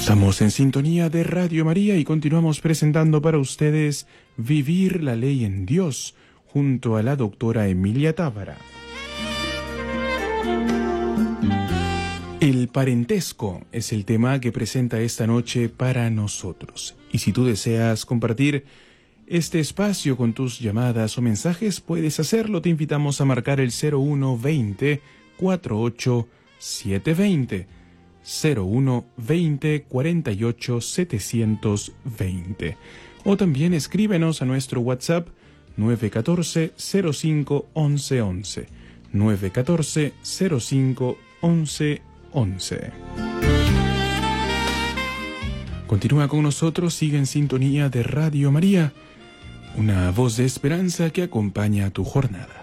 Estamos en sintonía de Radio María y continuamos presentando para ustedes Vivir la Ley en Dios, junto a la doctora Emilia Tábara. El parentesco es el tema que presenta esta noche para nosotros. Y si tú deseas compartir este espacio con tus llamadas o mensajes, puedes hacerlo. Te invitamos a marcar el 0120 48 720. 0120 48 720. O también escríbenos a nuestro WhatsApp 914 05 11 11. 914 05 11 11. Continúa con nosotros, sigue en sintonía de Radio María, una voz de esperanza que acompaña tu jornada.